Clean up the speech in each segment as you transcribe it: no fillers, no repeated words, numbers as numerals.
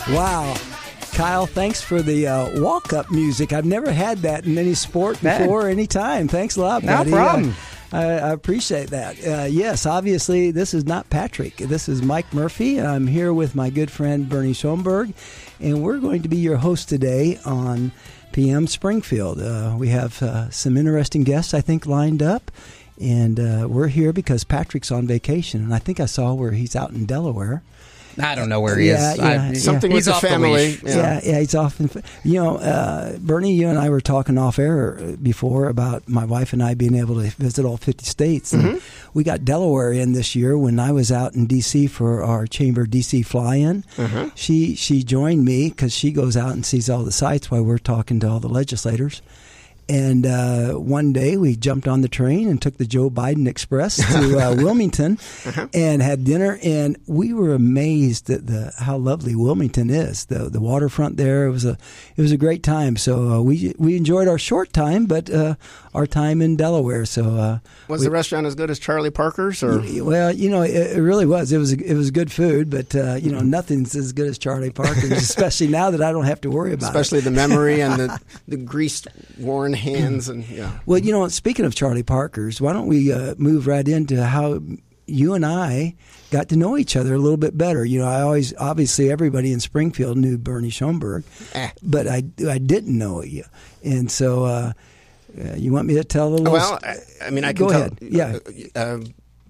Wow. Kyle, thanks for the walk-up music. I've never had that in any sport before or any time. Thanks a lot, buddy. No problem. I appreciate that. Yes, obviously, this is not Patrick. This is Mike Murphy. I'm here with my good friend Bernie Schoenberg, and we're going to be your host today on PM Springfield. We have some interesting guests, I think, lined up, and we're here because Patrick's on vacation, and I think I saw where he's out in Delaware. I don't know where he is. Something with the family. Yeah, he's off. Bernie, you and I were talking off air before about my wife and I being able to visit all 50 states. And we got Delaware in this year when I was out in D.C. for our Chamber D.C. fly-in. She joined me because she goes out and sees all the sites while we're talking to all the legislators. And one day we jumped on the train and took the Joe Biden Express to Wilmington and had dinner. And we were amazed at how lovely Wilmington is. The waterfront there. It was a great time. So we enjoyed our short time, but our time in Delaware. So was the restaurant as good as Charlie Parker's? Or? Well, it really was. It was good food, but nothing's as good as Charlie Parker's, especially now that I don't have to worry about especially it. the memory and the greased, worn hands. And Well, speaking of Charlie Parker's, why don't we move right into how you and I got to know each other a little bit better. Obviously everybody in Springfield knew Bernie Schoenberg, but I didn't know you. And so you want me to tell a little? Well, I can go tell. Ahead. Yeah.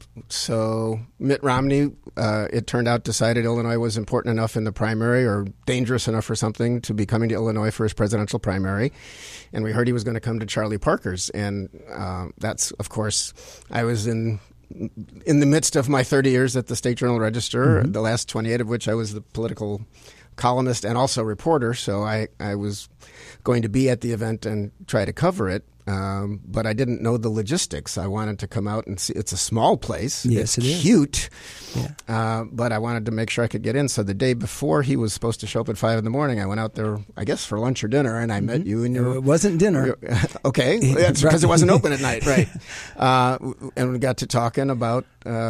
So Mitt Romney, it turned out, decided Illinois was important enough in the primary or dangerous enough or something to be coming to Illinois for his presidential primary. And we heard he was going to come to Charlie Parker's. And that's, of course, I was in the midst of my 30 years at the State Journal-Register, the last 28 of which I was the political columnist and also reporter. So I was going to be at the event and try to cover it. But I didn't know the logistics. I wanted to come out and see. It's a small place. Yes, it's it is. Cute. Yeah. But I wanted to make sure I could get in. So the day before he was supposed to show up at 5 a.m, I went out there, I guess, for lunch or dinner, and I met you and your... It wasn't dinner. Okay. That's because it wasn't open at night. Right. And we got to talking about...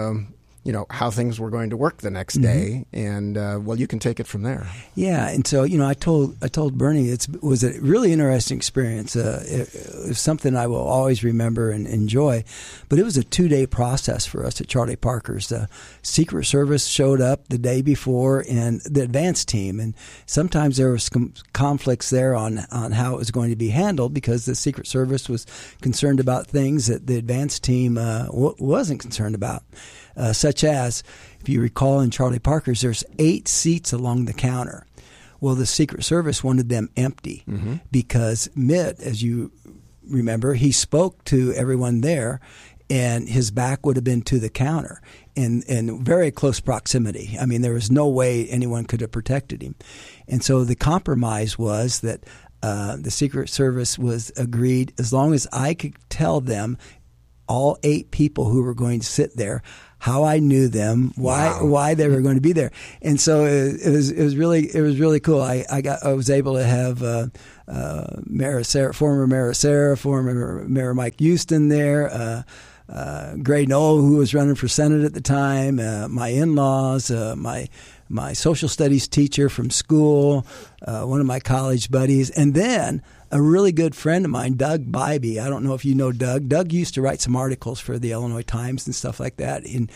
how things were going to work the next day, and you can take it from there. Yeah, and so I told Bernie it was a really interesting experience. It was something I will always remember and enjoy. But it was a 2-day process for us at Charlie Parker's. The Secret Service showed up the day before, and the advance team, and sometimes there was conflicts there on how it was going to be handled because the Secret Service was concerned about things that the advance team wasn't concerned about. Such as, if you recall in Charlie Parker's, there's 8 seats along the counter. Well, the Secret Service wanted them empty because Mitt, as you remember, he spoke to everyone there, and his back would have been to the counter in very close proximity. I mean, there was no way anyone could have protected him. And so the compromise was that the Secret Service was agreed as long as I could tell them, all 8 people who were going to sit there, how I knew them, why they were going to be there, and so it was really cool. I was able to have former Mayor Sarah, former Mayor Mike Houston there, Gray Knoll, who was running for Senate at the time, my in-laws, my social studies teacher from school, one of my college buddies, and then a really good friend of mine, Doug Bybee. I don't know if you know Doug. Doug used to write some articles for the Illinois Times and stuff like that. And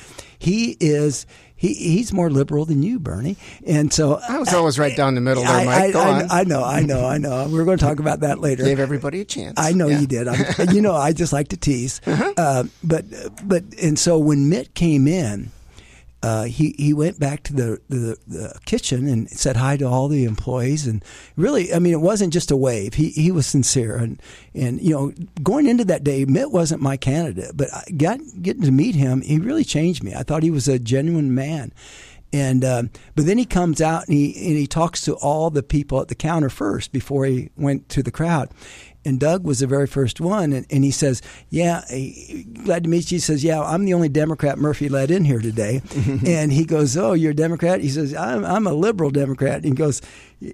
he's more liberal than you, Bernie. And so I was always right down the middle there, Mike. Go on. I know. We're going to talk about that later. Gave everybody a chance. I know you did. I just like to tease. But so when Mitt came in, he went back to the kitchen and said hi to all the employees, and really, I mean, it wasn't just a wave. He was sincere, and going into that day, Mitt wasn't my candidate, but getting to meet him, he really changed me. I thought he was a genuine man. And but then he comes out and he talks to all the people at the counter first before he went to the crowd. And Doug was the very first one, and he says, "Yeah, glad to meet you." He says, "Yeah, I'm the only Democrat Murphy let in here today." And he goes, "Oh, you're a Democrat?" He says, "I'm a liberal Democrat." And he goes,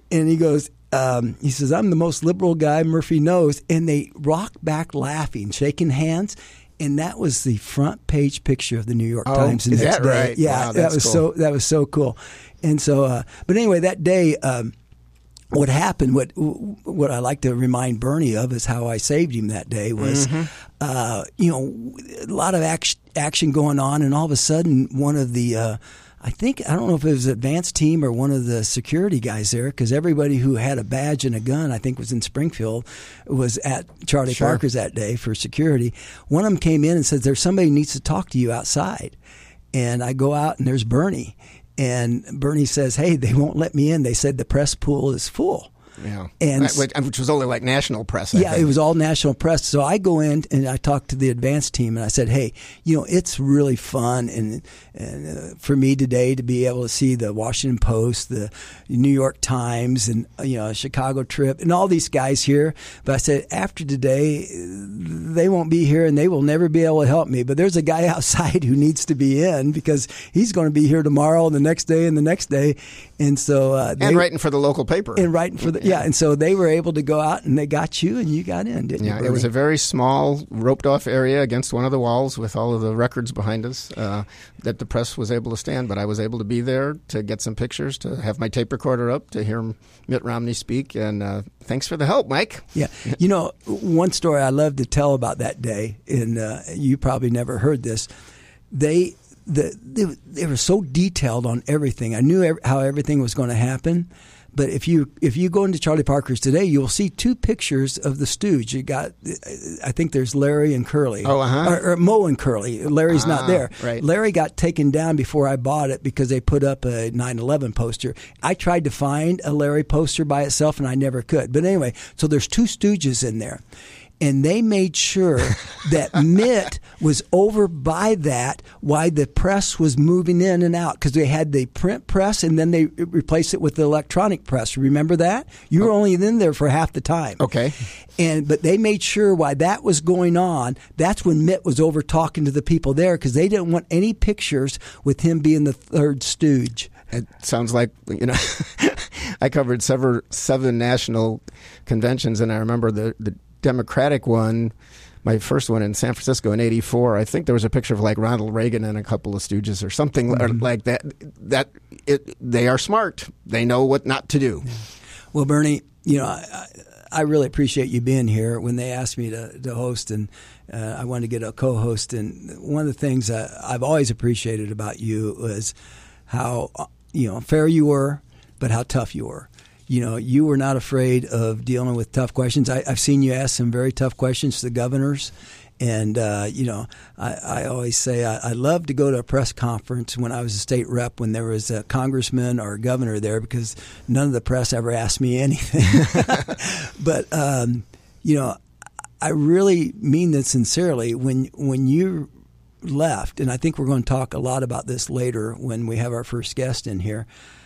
he says, "I'm the most liberal guy Murphy knows." And they rock back laughing, shaking hands. And that was the front page picture of the New York Times the next day. Right? Yeah, wow, that was cool. that was so cool. And so, but anyway, that day, what happened? What I like to remind Bernie of is how I saved him that day. Was a lot of action going on, and all of a sudden, one of the I don't know if it was advanced team or one of the security guys there, because everybody who had a badge and a gun, I think was in Springfield, was at Charlie Parker's that day for security. One of them came in and said, "There's somebody who needs to talk to you outside." And I go out and there's Bernie. And Bernie says, "Hey, they won't let me in. They said the press pool is full." Yeah, and which was only like national press. Yeah, it was all national press. So I go in and I talk to the advanced team and I said, "Hey, it's really fun and for me today to be able to see the Washington Post, the New York Times, and Chicago Trip, and all these guys here. But I said after today, they won't be here and they will never be able to help me. But there's a guy outside who needs to be in because he's going to be here tomorrow and the next day and the next day." And so and writing for the local paper and writing for the and so they were able to go out and they got you and you got in, didn't you? Yeah, it was a very small roped off area against one of the walls with all of the records behind us that the press was able to stand. But I was able to be there to get some pictures, to have my tape recorder up, to hear Mitt Romney speak. And thanks for the help, Mike. Yeah, one story I love to tell about that day, and you probably never heard this. They were so detailed on everything. I knew how everything was going to happen. But if you go into Charlie Parker's today, you'll see two pictures of the stooge. You got, I think there's Larry and Curly. Or Mo and Curly. Larry's not there. Right. Larry got taken down before I bought it because they put up a 9/11 poster. I tried to find a Larry poster by itself, and I never could. But anyway, so there's two stooges in there. And they made sure that Mitt was over by that while the press was moving in and out, because they had the print press and then they replaced it with the electronic press. Remember that? You were only in there for half the time. Okay. But they made sure while that was going on, that's when Mitt was over talking to the people there, because they didn't want any pictures with him being the third stooge. It sounds like, I covered seven national conventions, and I remember the Democratic one, my first one in San Francisco in '84. I think there was a picture of like Ronald Reagan and a couple of stooges or something like that. They are smart. They know what not to do. Yeah. Well, Bernie, I really appreciate you being here. When they asked me to host, and I wanted to get a co-host, and one of the things I've always appreciated about you was how fair you were, but how tough you were. You were not afraid of dealing with tough questions. I've seen you ask some very tough questions to the governors. And, I always say I love to go to a press conference when I was a state rep when there was a congressman or a governor there, because none of the press ever asked me anything. But, I really mean this sincerely. When you left, and I think we're going to talk a lot about this later when we have our first guest in here,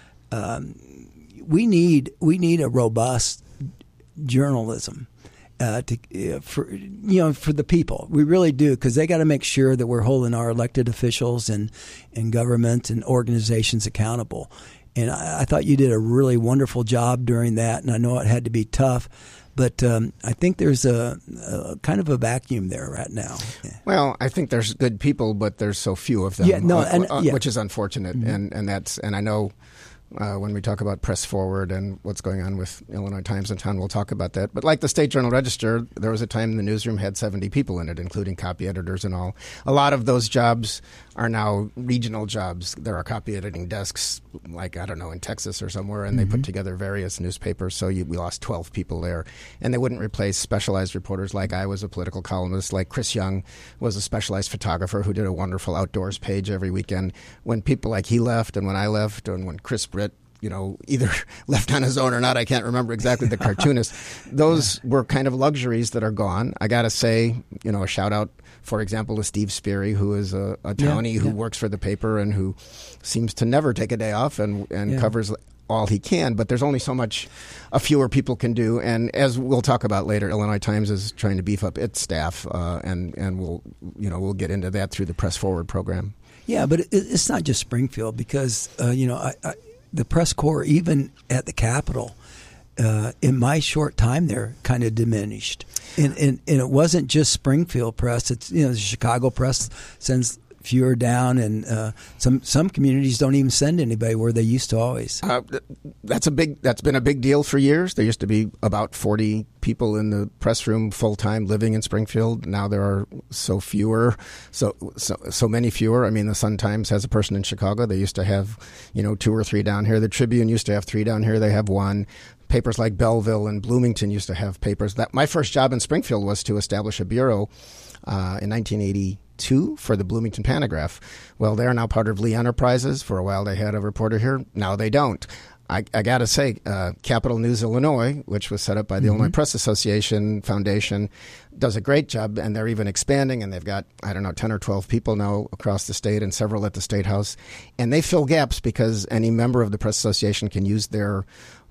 we need a robust journalism for the people. We really do, because they got to make sure that we're holding our elected officials and government and organizations accountable. And I thought you did a really wonderful job during that, and I know it had to be tough. But I think there's a kind of a vacuum there right now. Yeah. Well, I think there's good people, but there's so few of them, which is unfortunate. Mm-hmm. And I know when we talk about Press Forward and what's going on with Illinois Times in town, we'll talk about that. But like the State Journal-Register, there was a time the newsroom had 70 people in it, including copy editors and all. A lot of those jobs are now regional jobs. There are copy editing desks, like, I don't know, in Texas or somewhere, and they put together various newspapers. So we lost 12 people there. And they wouldn't replace specialized reporters like I was a political columnist, like Chris Young was a specialized photographer who did a wonderful outdoors page every weekend. When people like he left and when I left and when Chris Britt, either left on his own or not, I can't remember exactly, the cartoonist. Those were kind of luxuries that are gone. I got to say, a shout out, for example, to Steve Sperry, who is a townie who works for the paper and who seems to never take a day off and covers all he can. But there's only so much a fewer people can do. And as we'll talk about later, Illinois Times is trying to beef up its staff, and we'll get into that through the Press Forward program. Yeah, but it's not just Springfield, because the press corps, even at the Capitol, in my short time there, kind of diminished. And it wasn't just Springfield press. It's the Chicago press sends fewer down, and some communities don't even send anybody where they used to always. That's been a big deal for years. There used to be about 40 people in the press room full time living in Springfield. Now there are so many fewer. I mean, the Sun-Times has a person in Chicago. They used to have 2 or 3 down here. The Tribune used to have 3 down here. They have 1. Papers like Belleville and Bloomington used to have papers. My first job in Springfield was to establish a bureau in 1982 for the Bloomington Panagraph. Well, they're now part of Lee Enterprises. For a while they had a reporter here. Now they don't. I got to say, Capital News Illinois, which was set up by the Illinois Press Association Foundation, does a great job, and they're even expanding, and they've got, 10 or 12 people now across the state and several at the State House. And they fill gaps because any member of the Press Association can use their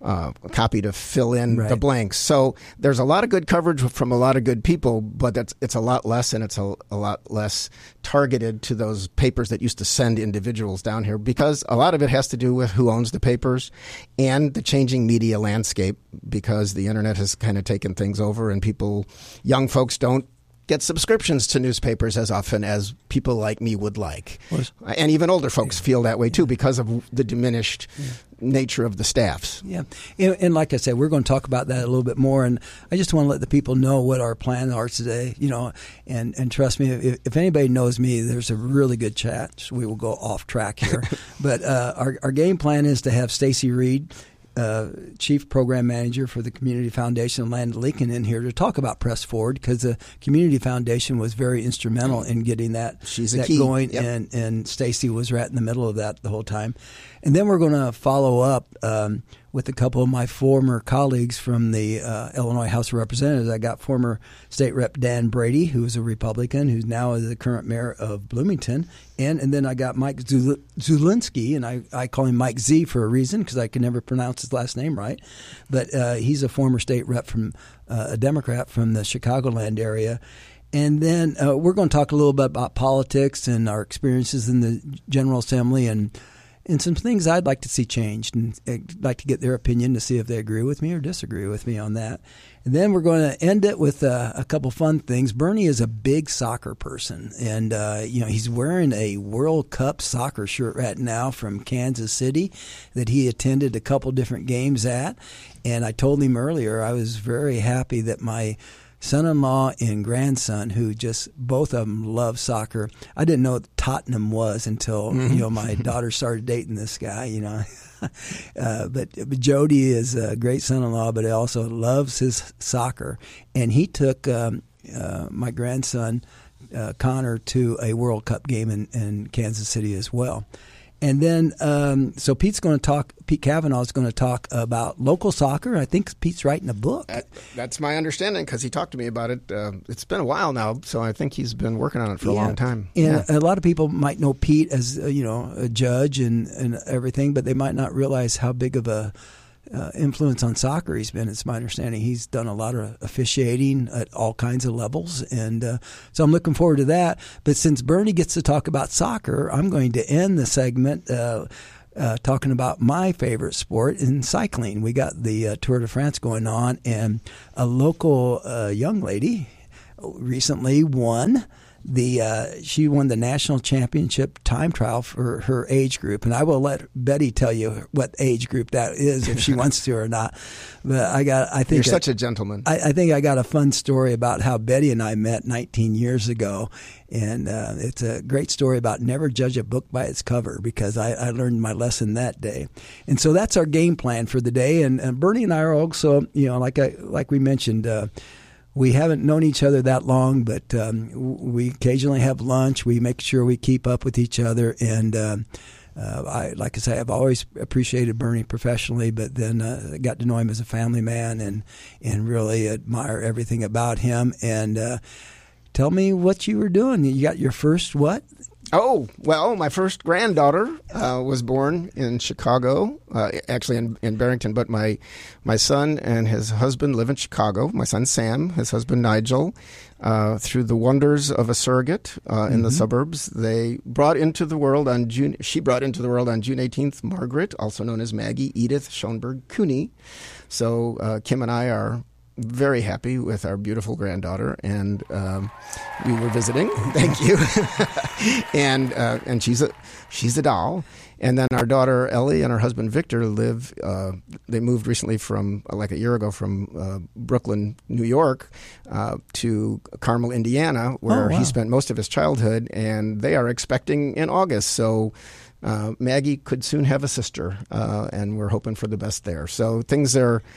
copy to fill in the blanks. So there's a lot of good coverage from a lot of good people, but it's a lot less, and it's a lot less targeted to those papers that used to send individuals down here, because a lot of it has to do with who owns the papers and the changing media landscape, because the internet has kind of taken things over, and young folks don't get subscriptions to newspapers as often as people like me would like. And even older folks feel that way too, because of the diminished nature of the staffs. Yeah. And like I said, we're going to talk about that a little bit more. And I just want to let the people know what our plans are today, and trust me, if anybody knows me, there's a really good chat. We will go off track here. But our game plan is to have Stacy Reed, Chief Program Manager for the Community Foundation of Land Lincoln, in here to talk about Press Forward, because the Community Foundation was very instrumental in getting that going, and Stacy was right in the middle of that the whole time. And then we're going to follow up with a couple of my former colleagues from the Illinois House of Representatives. I got former State Rep Dan Brady, who is a Republican, who's now the current mayor of Bloomington. And then I got Mike Zulinski, and I call him Mike Z for a reason, because I can never pronounce his last name right. But he's a former state rep from a Democrat from the Chicagoland area. And then we're going to talk a little bit about politics and our experiences in the General Assembly, and some things I'd like to see changed, and I'd like to get their opinion to see if they agree with me or disagree with me on that. And then we're going to end it with a couple fun things. Bernie is a big soccer person, and he's wearing a World Cup soccer shirt right now from Kansas City that he attended a couple different games at. And I told him earlier I was very happy that my son-in-law and grandson, who just both of them love soccer. I didn't know what Tottenham was until my daughter started dating this guy. But Jody is a great son-in-law, but he also loves his soccer, and he took my grandson Connor to a World Cup game in Kansas City as well. And then, so Pete Cavanaugh is going to talk about local soccer. I think Pete's writing a book. That's my understanding, because he talked to me about it. It's been a while now, so I think he's been working on it for a long time. And a lot of people might know Pete as, a judge and everything, but they might not realize how big of a influence on soccer he's been. It's my understanding he's done a lot of officiating at all kinds of levels, and so I'm looking forward to that. But since Bernie gets to talk about soccer, I'm going to end the segment talking about my favorite sport in cycling. We got the Tour de France going on, and a local young lady recently won she won the national championship time trial for her age group, and I will let Betty tell you what age group that is if she wants to or not. But I think you're such a gentleman. I think I got a fun story about how Betty and I met 19 years ago, and it's a great story about never judge a book by its cover, because I learned my lesson that day. And so that's our game plan for the day. And Bernie and I are also, like we mentioned. We haven't known each other that long, but we occasionally have lunch. We make sure we keep up with each other. And like I say, I've always appreciated Bernie professionally, but then I got to know him as a family man and really admire everything about him. And tell me what you were doing. You got your first what? Oh, well, my first granddaughter was born in Chicago, actually in Barrington, but my son and his husband live in Chicago. My son Sam, his husband Nigel, through the wonders of a surrogate in the suburbs, she brought into the world on June 18th, Margaret, also known as Maggie Edith Schoenberg Cooney. So Kim and I are very happy with our beautiful granddaughter, and we were visiting. Thank you. and she's a doll. And then our daughter Ellie and her husband Victor live. They moved recently from like a year ago from Brooklyn, New York, to Carmel, Indiana, where he spent most of his childhood. And they are expecting in August. So Maggie could soon have a sister, and we're hoping for the best there. So things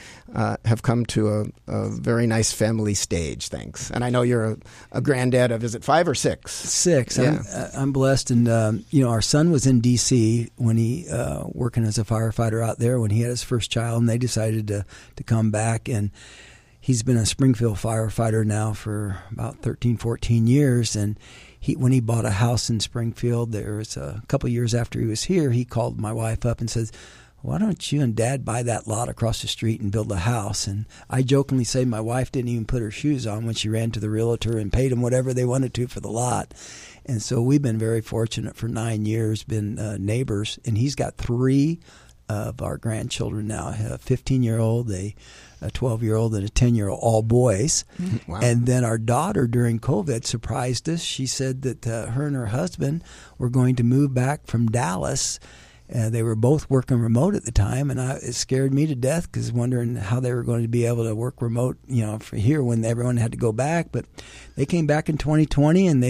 have come to a very nice family stage, thanks. And I know you're a granddad of, is it 5 or 6? 6. Yeah. I'm blessed, and our son was in D.C. when he working as a firefighter out there when he had his first child, and they decided to come back, and he's been a Springfield firefighter now for about 13, 14 years, and when he bought a house in Springfield, there was a couple of years after he was here, he called my wife up and says, why don't you and Dad buy that lot across the street and build a house? And I jokingly say my wife didn't even put her shoes on when she ran to the realtor and paid him whatever they wanted to for the lot. And so we've been very fortunate for 9 years, been neighbors. And he's got 3 of our grandchildren now, a 15-year-old, a 12-year-old, and a 10-year-old, all boys. Wow. And then our daughter during COVID surprised us. She said that her and her husband were going to move back from Dallas. They were both working remote at the time, and it scared me to death because wondering how they were going to be able to work remote, for here when everyone had to go back. But they came back in 2020, and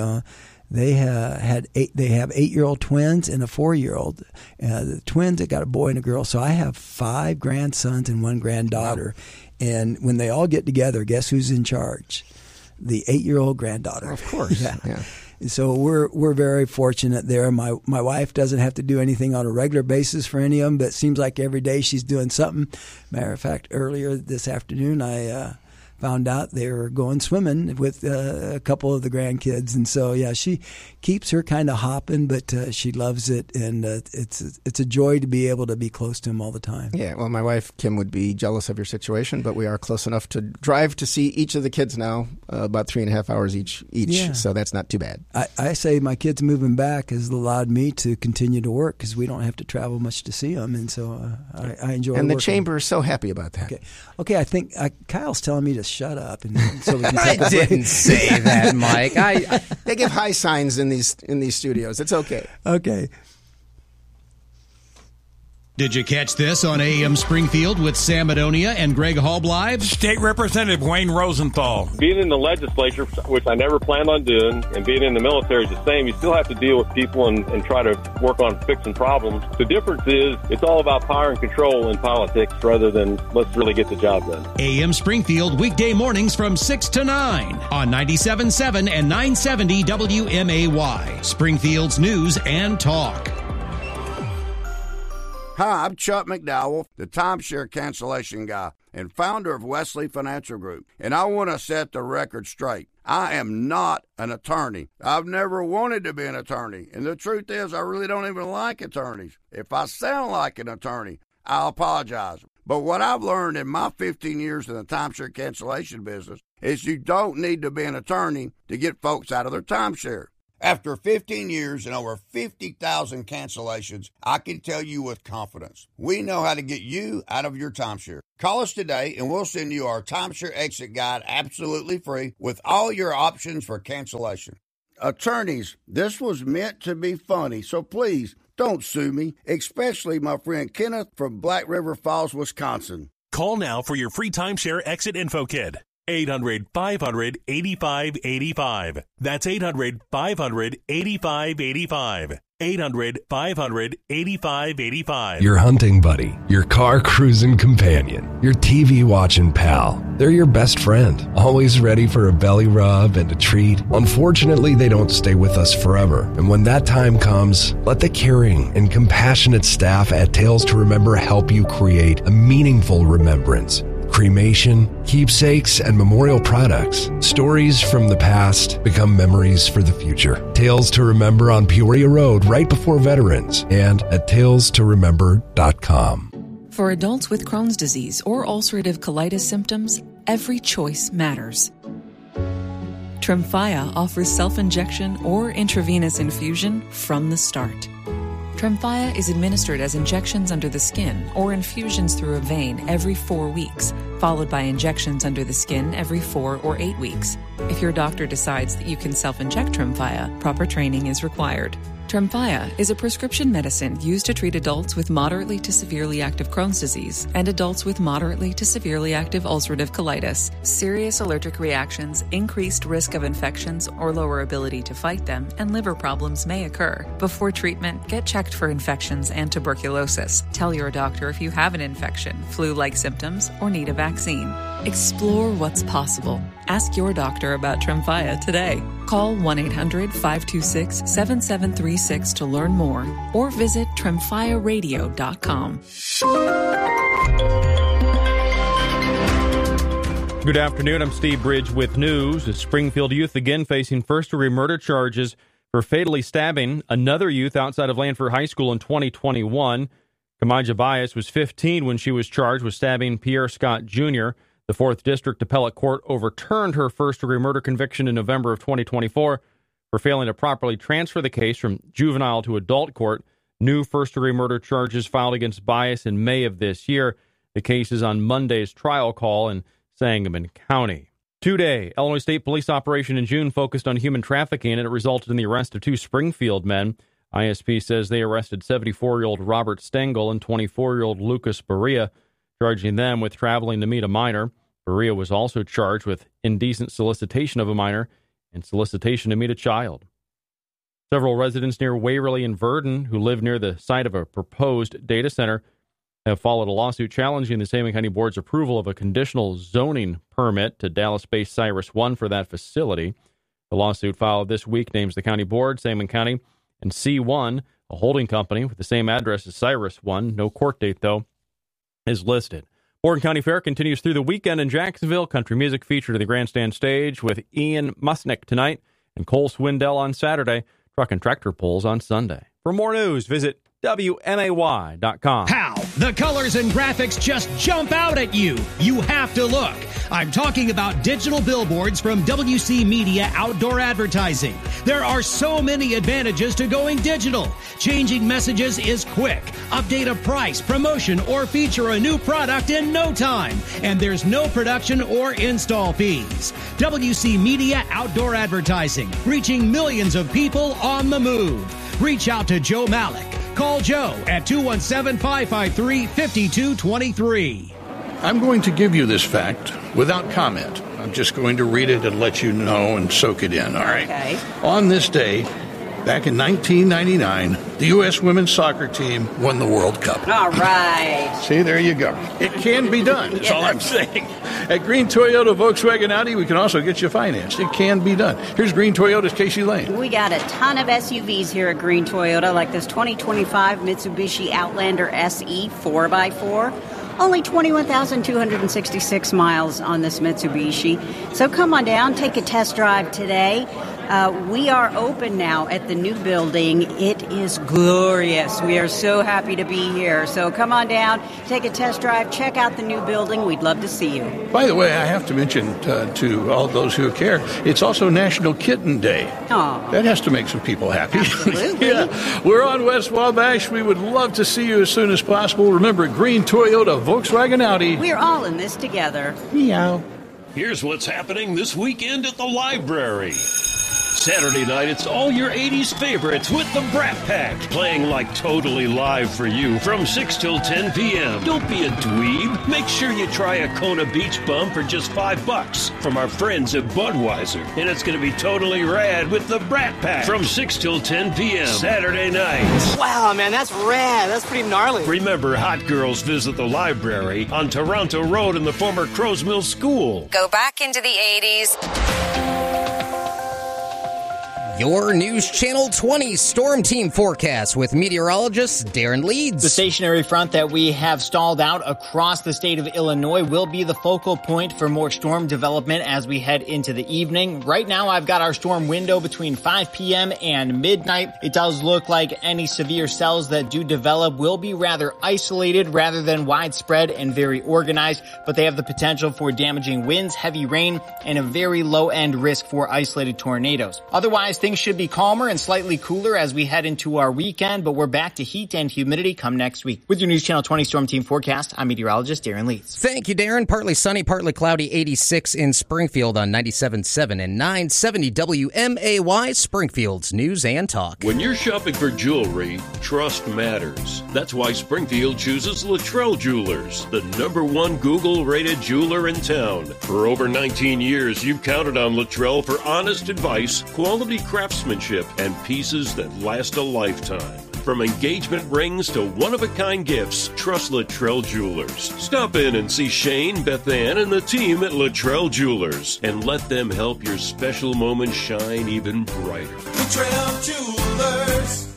they have 8-year-old twins and a 4-year-old. The twins, they got a boy and a girl. So I have 5 grandsons and 1 granddaughter. Wow. And when they all get together, guess who's in charge? The 8-year-old granddaughter. Of course. Yeah. So we're very fortunate there. My wife doesn't have to do anything on a regular basis for any of them, but it seems like every day she's doing something. Matter of fact, earlier this afternoon, I found out they were going swimming with a couple of the grandkids, and so she keeps her kind of hopping, but she loves it, and it's a joy to be able to be close to him all the time. Yeah, well, my wife Kim would be jealous of your situation, but we are close enough to drive to see each of the kids now, about 3.5 hours each. Yeah. So that's not too bad. I say my kids moving back has allowed me to continue to work because we don't have to travel much to see them, and so I enjoy. And the working. chamber is so happy about that. Okay. I think Kyle's telling me to shut up, and so we can I didn't say that, Mike. They give high signs in these studios. It's okay. Okay. Did you catch this on AM Springfield with Sam Madonia and Greg Halblive? State Representative Wayne Rosenthal. Being in the legislature, which I never planned on doing, and being in the military is the same. You still have to deal with people and try to work on fixing problems. The difference is it's all about power and control in politics rather than let's really get the job done. AM Springfield, weekday mornings from 6 to 9 on 97.7 and 970 WMAY. Springfield's News and Talk. Hi, I'm Chuck McDowell, the timeshare cancellation guy and founder of Wesley Financial Group, and I want to set the record straight. I am not an attorney. I've never wanted to be an attorney, and the truth is I really don't even like attorneys. If I sound like an attorney, I'll apologize. But what I've learned in my 15 years in the timeshare cancellation business is you don't need to be an attorney to get folks out of their timeshare. After 15 years and over 50,000 cancellations, I can tell you with confidence, we know how to get you out of your timeshare. Call us today and we'll send you our timeshare exit guide absolutely free with all your options for cancellation. Attorneys, this was meant to be funny, so please don't sue me, especially my friend Kenneth from Black River Falls, Wisconsin. Call now for your free timeshare exit info kit. 800-500-8585. That's 800-500-8585. 800-500-8585. Your hunting buddy, your car cruising companion, your TV watching pal. They're your best friend, always ready for a belly rub and a treat. Unfortunately, they don't stay with us forever. And when that time comes, let the caring and compassionate staff at Tales to Remember help you create a meaningful remembrance. cremation, keepsakes, and memorial products. Stories from the past become memories for the future. Tales to Remember on Peoria Road right before Veterans and at talestoremember.com. For adults with Crohn's disease or ulcerative colitis symptoms, every choice matters. Tremfya offers self-injection or intravenous infusion from the start. Tremfya is administered as injections under the skin or infusions through a vein every 4 weeks, followed by injections under the skin every 4 or 8 weeks. If your doctor decides that you can self-inject Tremfya, proper training is required. Tremfya is a prescription medicine used to treat adults with moderately to severely active Crohn's disease and adults with moderately to severely active ulcerative colitis. Serious allergic reactions, increased risk of infections or lower ability to fight them, and liver problems may occur. Before treatment, get checked for infections and tuberculosis. Tell your doctor if you have an infection, flu-like symptoms, or need a vaccine. Explore what's possible. Ask your doctor about Tremfya today. Call 1-800-526-7736 to learn more or visit tremfyaradio.com. Good afternoon. I'm Steve Bridge with news. A Springfield youth again facing first-degree murder charges for fatally stabbing another youth outside of Lanford High School in 2021. Kamaja Bias was 15 when she was charged with stabbing Pierre Scott Jr. The 4th District Appellate Court overturned her first-degree murder conviction in November of 2024 for failing to properly transfer the case from juvenile to adult court. New first-degree murder charges filed against Bias in May of this year. The case is on Monday's trial call in Sangamon County. Today, Illinois State Police operation in June focused on human trafficking, and it resulted in the arrest of 2 Springfield men. ISP says they arrested 74-year-old Robert Stengel and 24-year-old Lucas Berea, charging them with traveling to meet a minor. Berea was also charged with indecent solicitation of a minor and solicitation to meet a child. Several residents near Waverly and Verdon who live near the site of a proposed data center have followed a lawsuit challenging the Sangamon County Board's approval of a conditional zoning permit to Dallas-based Cyrus One for that facility. The lawsuit filed this week names the county board, Sangamon County, and C1, a holding company with the same address as Cyrus One. No court date, though, is listed. Morgan County Fair continues through the weekend in Jacksonville. Country music featured at the grandstand stage with Ian Musnick tonight and Cole Swindell on Saturday. Truck and tractor pulls on Sunday. For more news, visit WMAY.com. How? The colors and graphics just jump out at you. You have to look. I'm talking about digital billboards from WC Media Outdoor Advertising. There are so many advantages to going digital. Changing messages is quick. Update a price, promotion, or feature a new product in no time. And there's no production or install fees. WC Media Outdoor Advertising, reaching millions of people on the move. Reach out to Joe Malik. Call Joe at 217-553-5223. I'm going to give you this fact without comment. I'm just going to read it and let you know and soak it in, all right? Okay. On this day, back in 1999, the U.S. women's soccer team won the World Cup. All right. See, there you go. It can be done. That's all I'm saying. At Green Toyota, Volkswagen, Audi, we can also get you financed. It can be done. Here's Green Toyota's Casey Lane. We got a ton of SUVs here at Green Toyota, like this 2025 Mitsubishi Outlander SE 4x4. Only 21,266 miles on this Mitsubishi. So come on down, take a test drive today. We are open now at the new building. It is glorious. We are so happy to be here. So come on down, take a test drive, check out the new building. We'd love to see you. By the way, I have to mention to all those who care, it's also National Kitten Day. Aww. That has to make some people happy. Absolutely. Yeah. We're on West Wabash. We would love to see you as soon as possible. Remember, Green Toyota, Volkswagen, Audi. We're all in this together. Meow. Here's what's happening this weekend at the library. Saturday night, it's all your 80s favorites with the Brat Pack, playing like totally live for you from 6 till 10 p.m. Don't be a dweeb. Make sure you try a Kona Beach Bum for just $5 from our friends at Budweiser. And it's going to be totally rad with the Brat Pack from 6 till 10 p.m. Saturday night. Wow, man, that's rad. That's pretty gnarly. Remember, hot girls visit the library on Toronto Road in the former Crows Mill School. Go back into the 80s. Your News Channel 20 Storm Team forecast with meteorologist Darren Leeds. The stationary front that we have stalled out across the state of Illinois will be the focal point for more storm development as we head into the evening. Right now, I've got our storm window between 5 p.m. and midnight. It does look like any severe cells that do develop will be rather isolated rather than widespread and very organized, but they have the potential for damaging winds, heavy rain, and a very low-end risk for isolated tornadoes. Otherwise, things should be calmer and slightly cooler as we head into our weekend, but we're back to heat and humidity come next week. With your News Channel 20 Storm Team forecast, I'm meteorologist Darren Leeds. Thank you, Darren. Partly sunny, partly cloudy, 86 in Springfield on 97.7 and 970 WMAY, Springfield's News and Talk. When you're shopping for jewelry, trust matters. That's why Springfield chooses Luttrell Jewelers, the #1 Google-rated jeweler in town. For over 19 years, you've counted on Luttrell for honest advice, quality craftsmanship, and pieces that last a lifetime. From engagement rings to one-of-a-kind gifts, trust Luttrell Jewelers. Stop in and see Shane, Beth Ann, and the team at Luttrell Jewelers, and let them help your special moments shine even brighter. Luttrell Jewelers.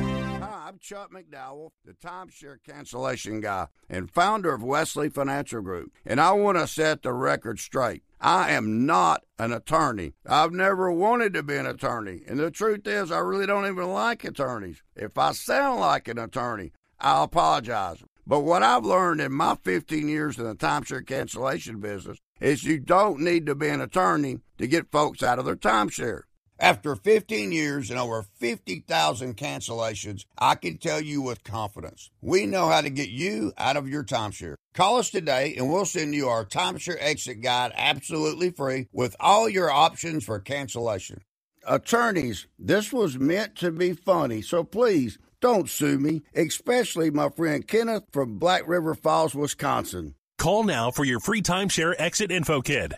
Hi, I'm Chuck McDowell, the timeshare cancellation guy and founder of Wesley Financial Group, and I want to set the record straight. I am not an attorney. I've never wanted to be an attorney. And the truth is, I really don't even like attorneys. If I sound like an attorney, I'll apologize. But what I've learned in my 15 years in the timeshare cancellation business is you don't need to be an attorney to get folks out of their timeshare. After 15 years and over 50,000 cancellations, I can tell you with confidence, we know how to get you out of your timeshare. Call us today and we'll send you our timeshare exit guide absolutely free with all your options for cancellation. Attorneys, this was meant to be funny, so please don't sue me, especially my friend Kenneth from Black River Falls, Wisconsin. Call now for your free timeshare exit info kit.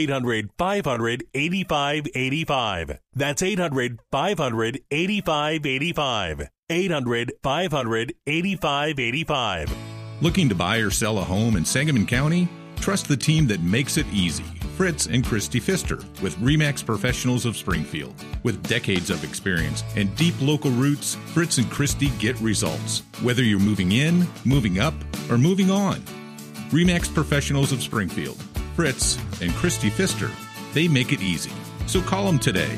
800-500-8585. That's 800-500-8585. 800-500-8585. Looking to buy or sell a home in Sangamon County? Trust the team that makes it easy. Fritz and Christy Pfister with RE/MAX Professionals of Springfield. With decades of experience and deep local roots, Fritz and Christy get results. Whether you're moving in, moving up, or moving on. RE/MAX Professionals of Springfield. Fritz and Christy Pfister. They make it easy. So call them today,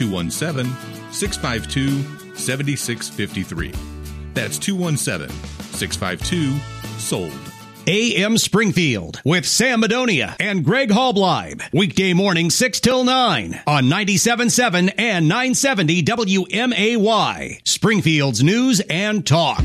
217-652-7653. That's 217-652-SOLD. AM Springfield with Sam Madonia and Greg Halbleib. Weekday morning 6 till 9 on 97.7 and 970 WMAY. Springfield's News and Talk.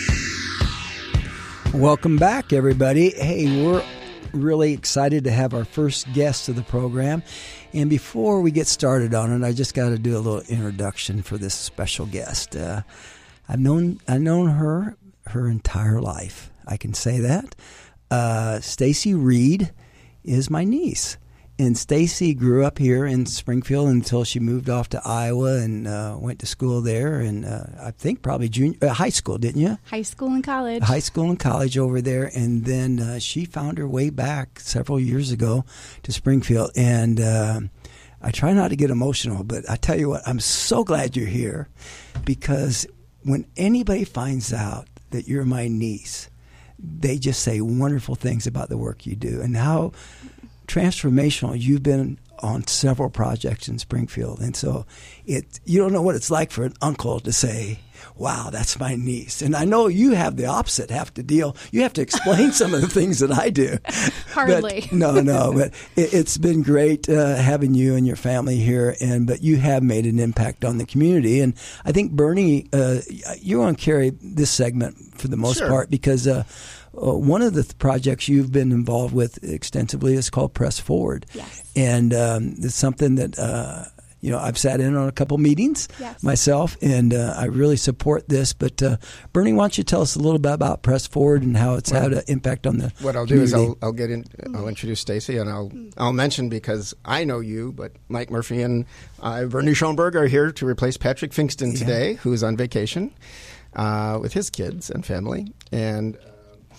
Welcome back, everybody. Hey, we're really excited to have our first guest of the program. And before we get started on it, I just got to do a little introduction for this special guest. I've known her entire life. I can say that. Stacy Reed is my niece. And Stacy grew up here in Springfield until she moved off to Iowa and went to school there. And I think probably high school, didn't you? High school and college. High school and college over there. And then she found her way back several years ago to Springfield. And I try not to get emotional, but I tell you what, I'm so glad you're here because when anybody finds out that you're my niece, they just say wonderful things about the work you do and how transformational you've been on several projects in Springfield. And so you don't know what it's like for an uncle to say, wow, that's my niece. And I know you have the opposite, you have to explain some of the things that I do. Hardly. But, but it's been great having you and your family here, but you have made an impact on the community. And I think, Bernie, you're going to carry this segment for the most part because one of the projects you've been involved with extensively is called Press Forward. Yes. And it's something that I've sat in on a couple meetings myself, and I really support this. But Bernie, why don't you tell us a little bit about Press Forward and how it's had an impact on the What I'll community. do is I'll introduce Stacy, and I'll mention, because I know you, but Mike Murphy and Bernie Schoenberg are here to replace Patrick Finkston today, who is on vacation with his kids and family. And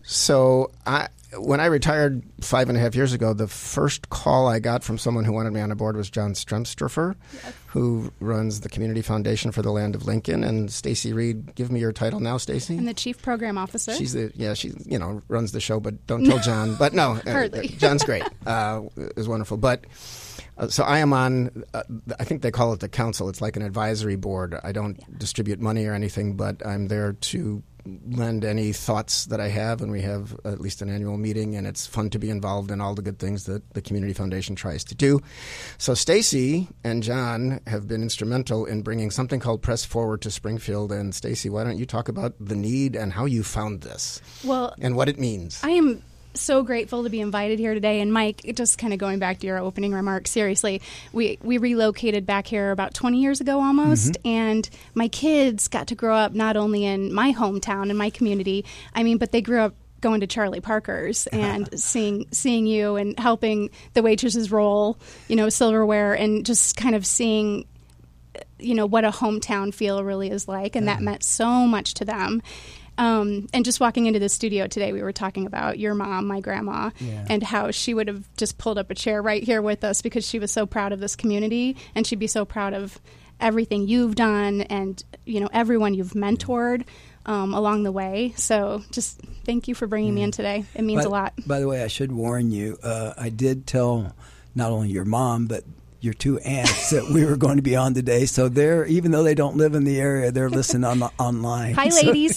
So when I retired 5.5 years ago, the first call I got from someone who wanted me on a board was John Stremstrofer, who runs the Community Foundation for the Land of Lincoln. And Stacy Reed, give me your title now, Stacy. I'm the Chief Program Officer. She runs the show, but don't tell John. But no, John's great. Is wonderful. But so I am on, I think they call it the council. It's like an advisory board. I don't distribute money or anything, but I'm there to lend any thoughts that I have, and we have at least an annual meeting, and it's fun to be involved in all the good things that the Community Foundation tries to do. So Stacy and John have been instrumental in bringing something called Press Forward to Springfield. And Stacy, why don't you talk about the need and how you found this and what it means? I am so grateful to be invited here today. And Mike, just kind of going back to your opening remarks, seriously, we relocated back here about 20 years ago almost, and my kids got to grow up not only in my hometown and my community, but they grew up going to Charlie Parker's and seeing you and helping the waitresses roll, silverware, and just kind of seeing what a hometown feel really is like, and that meant so much to them. And just walking into the studio today, we were talking about your mom, my grandma, and how she would have just pulled up a chair right here with us because she was so proud of this community, and she'd be so proud of everything you've done and, everyone you've mentored along the way. So just thank you for bringing me in today. It means a lot. By the way, I should warn you, I did tell not only your mom, but your two aunts that we were going to be on today. So they're, even though they don't live in the area, they're listening online. Hi, ladies.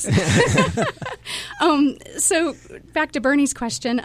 So back to Bernie's question.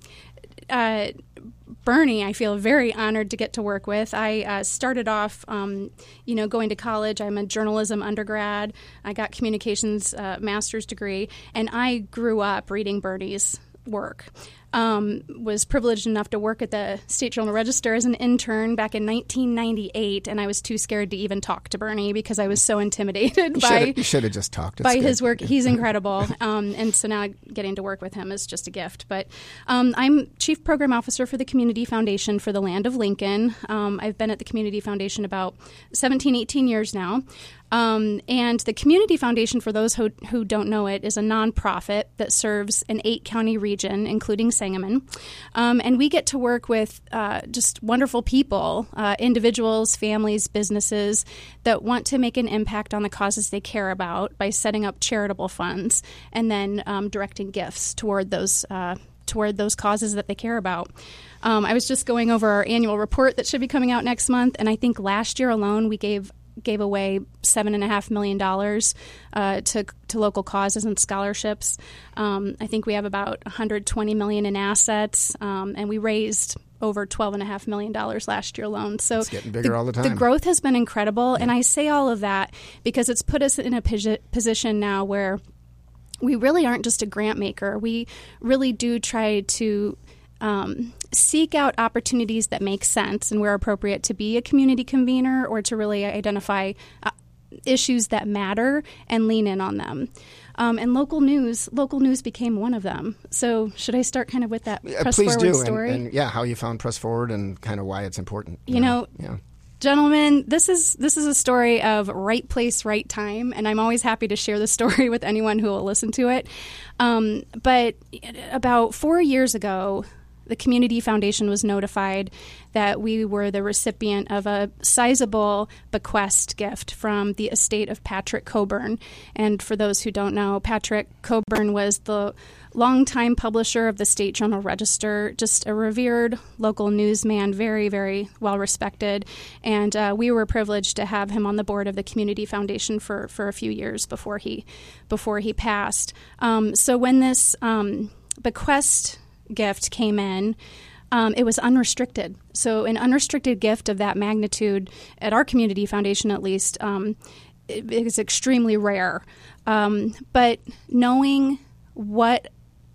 Bernie, I feel very honored to get to work with. I started off, going to college. I'm a journalism undergrad. I got communications master's degree, and I grew up reading Bernie's work. Was privileged enough to work at the State Journal Register as an intern back in 1998, and I was too scared to even talk to Bernie because I was so intimidated You should have just talked. By his work. He's incredible, and so now getting to work with him is just a gift. But I'm Chief Program Officer for the Community Foundation for the Land of Lincoln. I've been at the Community Foundation about 17, 18 years now. And the Community Foundation, for those who don't know it, is a nonprofit that serves an 8-county region, including Sangamon. And we get to work with just wonderful people, individuals, families, businesses that want to make an impact on the causes they care about by setting up charitable funds and then directing gifts toward those causes that they care about. I was just going over our annual report that should be coming out next month, and I think last year alone we gave away $7.5 million to local causes and scholarships. I think we have about $120 million in assets, and we raised over $12.5 million last year alone. So it's getting bigger all the time. The growth has been incredible, and I say all of that because it's put us in a position now where we really aren't just a grant maker. We really do try to seek out opportunities that make sense and where appropriate to be a community convener or to really identify issues that matter and lean in on them. And local news became one of them. So should I start kind of with that Press Forward story? And how you found Press Forward and kind of why it's important. Gentlemen, this is a story of right place, right time, and I'm always happy to share the story with anyone who will listen to it. But about 4 years ago, the Community Foundation was notified that we were the recipient of a sizable bequest gift from the estate of Patrick Coburn. And for those who don't know, Patrick Coburn was the longtime publisher of the State Journal Register, just a revered local newsman, very, very well respected. And we were privileged to have him on the board of the Community Foundation for a few years before he passed. So when this bequest gift came in, it was unrestricted. So an unrestricted gift of that magnitude at our Community Foundation, at least, it is extremely rare. But knowing what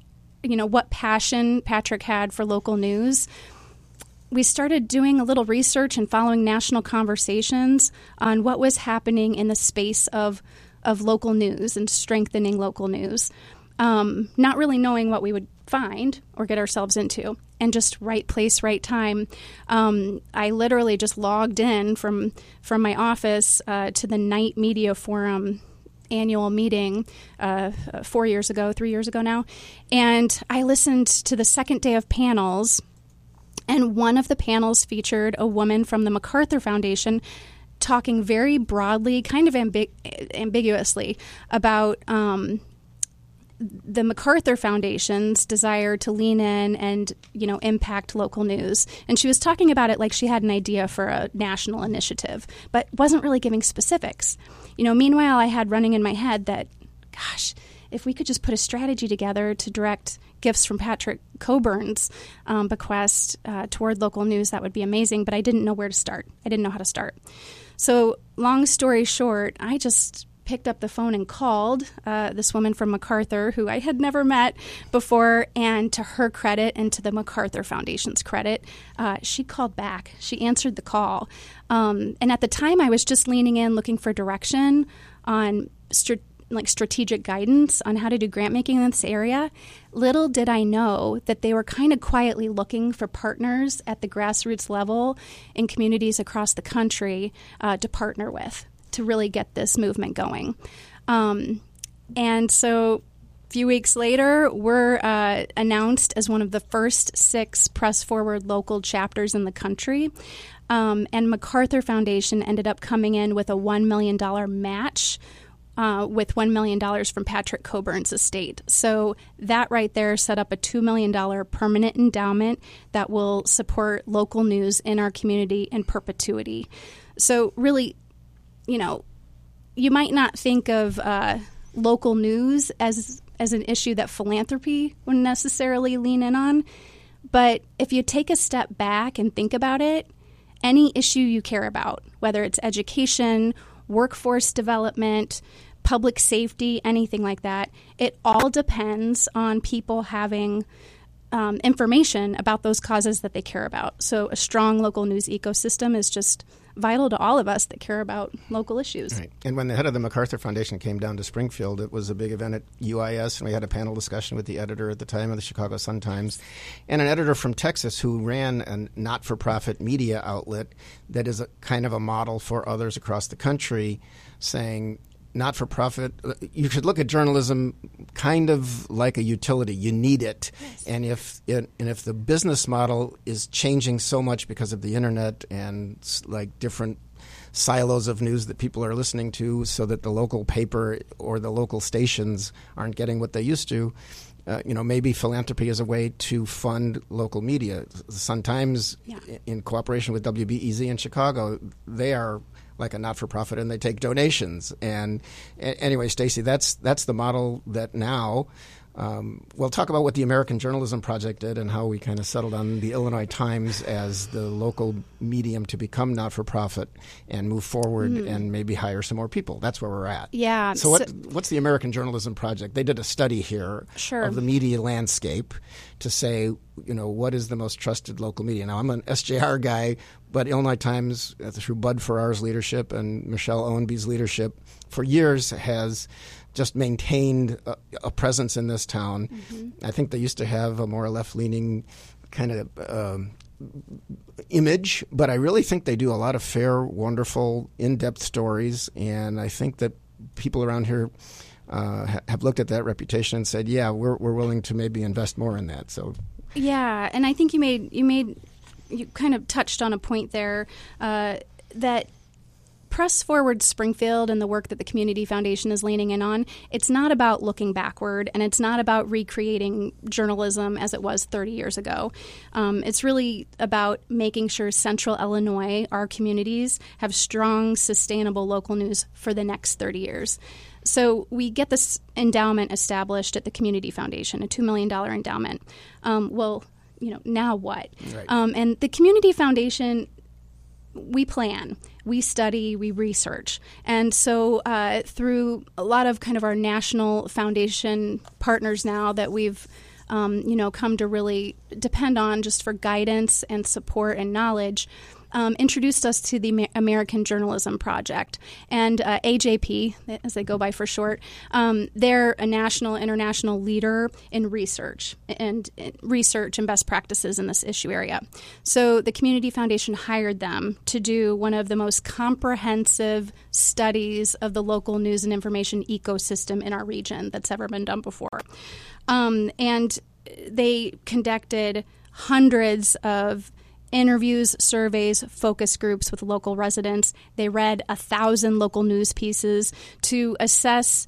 passion Patrick had for local news, we started doing a little research and following national conversations on what was happening in the space of local news and strengthening local news. Not really knowing what we would find or get ourselves into, and just right place, right time. I literally just logged in from my office to the Night Media Forum annual meeting 3 years ago now, and I listened to the second day of panels, and one of the panels featured a woman from the MacArthur Foundation talking very broadly, kind of ambiguously, about the MacArthur Foundation's desire to lean in and, impact local news. And she was talking about it like she had an idea for a national initiative, but wasn't really giving specifics. Meanwhile, I had running in my head that, gosh, if we could just put a strategy together to direct gifts from Patrick Coburn's bequest toward local news, that would be amazing. But I didn't know where to start. I didn't know how to start. So long story short, I just picked up the phone and called this woman from MacArthur who I had never met before, and to her credit and to the MacArthur Foundation's credit, she called back. She answered the call. And at the time, I was just leaning in, looking for direction on strategic guidance on how to do grant making in this area. Little did I know that they were kind of quietly looking for partners at the grassroots level in communities across the country to partner with, to really get this movement going. And so a few weeks later, we're announced as one of the first 6 Press Forward local chapters in the country. And MacArthur Foundation ended up coming in with a $1 million match with $1 million from Patrick Coburn's estate. So that right there set up a $2 million permanent endowment that will support local news in our community in perpetuity. So really, you might not think of local news as an issue that philanthropy would necessarily lean in on. But if you take a step back and think about it, any issue you care about, whether it's education, workforce development, public safety, anything like that, it all depends on people having information about those causes that they care about. So a strong local news ecosystem is just vital to all of us that care about local issues. Right. And when the head of the MacArthur Foundation came down to Springfield, it was a big event at UIS, and we had a panel discussion with the editor at the time of the Chicago Sun-Times and an editor from Texas who ran a not-for-profit media outlet that is a kind of a model for others across the country, saying, not-for-profit, you should look at journalism kind of like a utility. You need it. Yes. And if the business model is changing so much because of the internet and like different silos of news that people are listening to, so that the local paper or the local stations aren't getting what they used to, maybe philanthropy is a way to fund local media. The Sun-Times, in cooperation with WBEZ in Chicago, they are like a not-for-profit, and they take donations. And anyway, Stacy, that's the model that now we'll talk about what the American Journalism Project did and how we kind of settled on the Illinois Times as the local medium to become not-for-profit and move forward and maybe hire some more people. That's where we're at. Yeah. So what's the American Journalism Project? They did a study here of the media landscape to say, what is the most trusted local media? Now, I'm an SJR guy, but Illinois Times, through Bud Farrar's leadership and Michelle Owenby's leadership, for years has just maintained a presence in this town. Mm-hmm. I think they used to have a more left-leaning kind of image, but I really think they do a lot of fair, wonderful, in-depth stories, and I think that people around here have looked at that reputation and said, yeah, we're willing to maybe invest more in that. So, yeah, and I think you kind of touched on a point there that Press Forward Springfield and the work that the Community Foundation is leaning in on, it's not about looking backward, and it's not about recreating journalism as it was 30 years ago. It's really about making sure Central Illinois, our communities, have strong, sustainable local news for the next 30 years. So we get this endowment established at the Community Foundation, a $2 million endowment. Now what? Right. And the Community Foundation, we plan, we study, we research. And so through a lot of kind of our national foundation partners now that we've come to really depend on just for guidance and support and knowledge, introduced us to the American Journalism Project. And AJP, as they go by for short, they're a national, international leader in research and best practices in this issue area. So the Community Foundation hired them to do one of the most comprehensive studies of the local news and information ecosystem in our region that's ever been done before. And they conducted hundreds of interviews, surveys, focus groups with local residents. They read 1,000 local news pieces to assess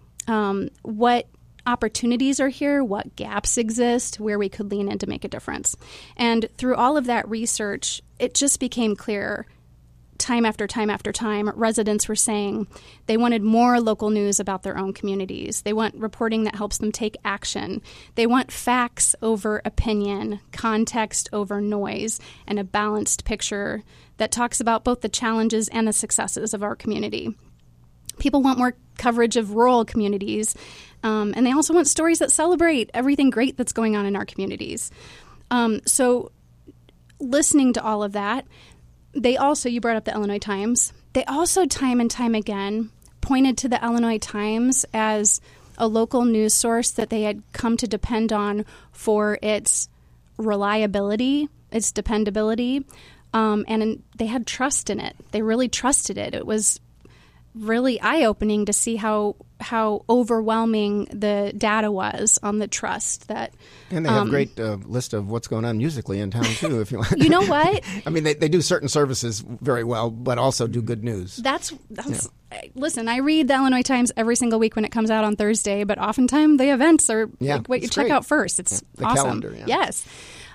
what opportunities are here, what gaps exist, where we could lean in to make a difference. And through all of that research, it just became clear time after time after time, residents were saying they wanted more local news about their own communities. They want reporting that helps them take action. They want facts over opinion, context over noise, and a balanced picture that talks about both the challenges and the successes of our community. People want more coverage of rural communities, and they also want stories that celebrate everything great that's going on in our communities. So listening to all of that, they also, you brought up the Illinois Times, they also time and time again pointed to the Illinois Times as a local news source that they had come to depend on for its reliability, its dependability, and they had trust in it. They really trusted it. It was really eye-opening to see how overwhelming the data was on the trust that. And they have a great list of what's going on musically in town too. If you want, you know what? I mean, they do certain services very well, but also do good news. That's. Listen, I read the Illinois Times every single week when it comes out on Thursday, but oftentimes the events are like what you check out first. It's the awesome. Calendar, yeah. Yes.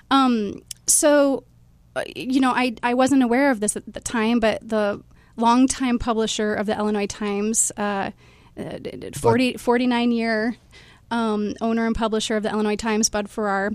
So, I wasn't aware of this at the time, but the longtime publisher of the Illinois Times, 49-year owner and publisher of the Illinois Times, Bud Farrar,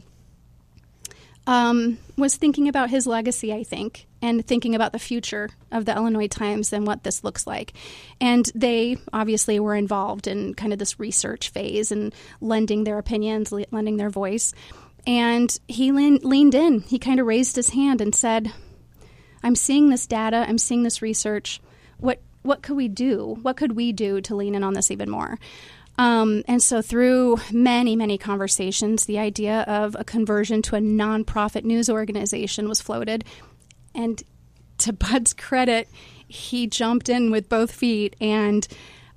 was thinking about his legacy, I think, and thinking about the future of the Illinois Times and what this looks like. And they obviously were involved in kind of this research phase and lending their opinions, lending their voice. And he leaned in. He kind of raised his hand and said, I'm seeing this data. I'm seeing this research. What could we do? What could we do to lean in on this even more? And so through many, many conversations, the idea of a conversion to a nonprofit news organization was floated. And to Bud's credit, he jumped in with both feet and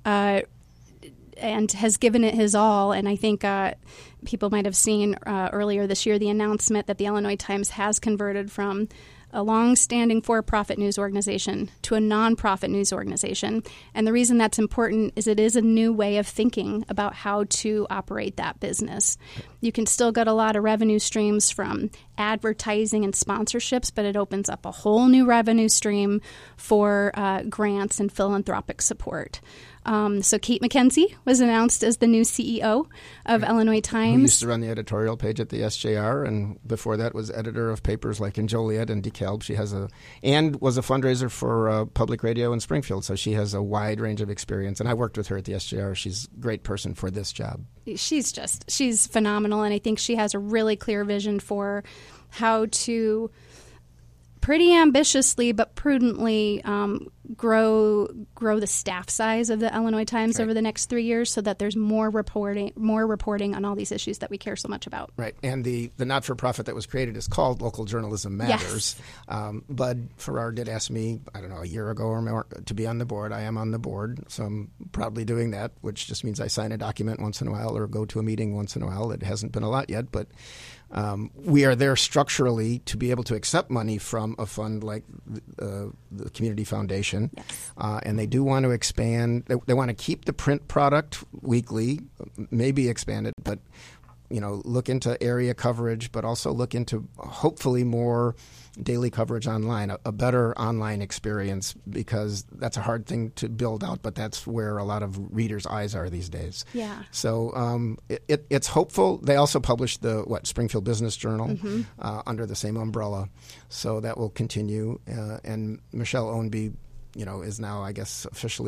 has given it his all. And I think people might have seen earlier this year the announcement that the Illinois Times has converted from a long-standing for-profit news organization to a nonprofit news organization. And the reason that's important is it is a new way of thinking about how to operate that business. You can still get a lot of revenue streams from advertising and sponsorships, but it opens up a whole new revenue stream for grants and philanthropic support. So Kate McKenzie was announced as the new CEO of Illinois Times. Who used to run the editorial page at the SJR, and before that was editor of papers like in Joliet and DeKalb. She has and was a fundraiser for public radio in Springfield, so she has a wide range of experience. And I worked with her at the SJR. She's a great person for this job. She's phenomenal, and I think she has a really clear vision for how to pretty ambitiously but prudently grow the staff size of the Illinois Times over the next 3 years, so that there's more reporting on all these issues that we care so much about. Right, and the not-for-profit that was created is called Local Journalism Matters. Yes. Bud Farrar did ask me, I don't know, a year ago or more, to be on the board. I am on the board, so I'm proudly doing that, which just means I sign a document once in a while or go to a meeting once in a while. It hasn't been a lot yet, but we are there structurally to be able to accept money from a fund like the Community Foundation. Yes. And they do want to expand. They want to keep the print product weekly, maybe expand it, but look into area coverage, but also look into hopefully more daily coverage online, a better online experience, because that's a hard thing to build out, but that's where a lot of readers' eyes are these days. Yeah. So it's hopeful. They also published the Springfield Business Journal under the same umbrella, so that will continue. And Michelle Ownby, is now, I guess, officially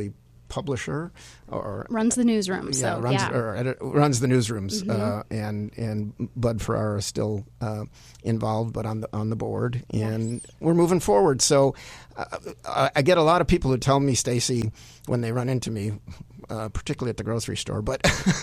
publisher or runs the newsroom. runs the newsrooms. And Bud Ferrara is still involved, but on the board, and we're moving forward. So I get a lot of people who tell me, Stacy, when they run into me, particularly at the grocery store, but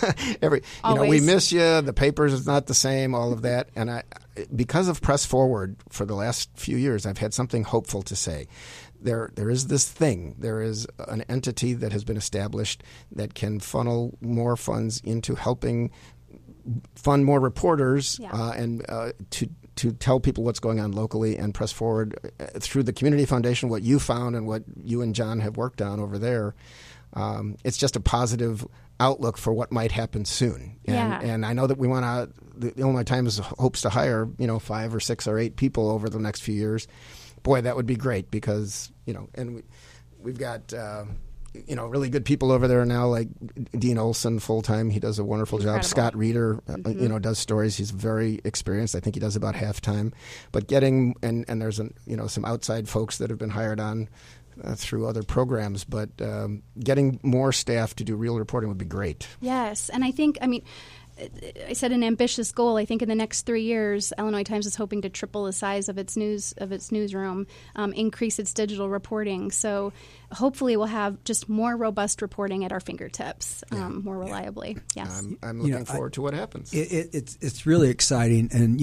we miss you. The papers is not the same. All of that, and because of Press Forward for the last few years, I've had something hopeful to say. There is this thing. There is an entity that has been established that can funnel more funds into helping fund more reporters and to tell people what's going on locally, and Press Forward through the Community Foundation, what you found and what you and John have worked on over there. It's just a positive outlook for what might happen soon. And I know that the Illinois Times hopes to hire 5 or 6 or 8 people over the next few years. Boy, that would be great because, and we've got, really good people over there now, like Dean Olson full-time. He does a wonderful job. Scott Reeder, does stories. He's very experienced. I think he does about half-time. But getting, and there's, some outside folks that have been hired on through other programs, but getting more staff to do real reporting would be great. Yes, and I set an ambitious goal. I think in the next 3 years, Illinois Times is hoping to triple the size of its newsroom, increase its digital reporting. So hopefully we'll have just more robust reporting at our fingertips, more reliably. Yes, I'm looking forward to what happens. It's really exciting, and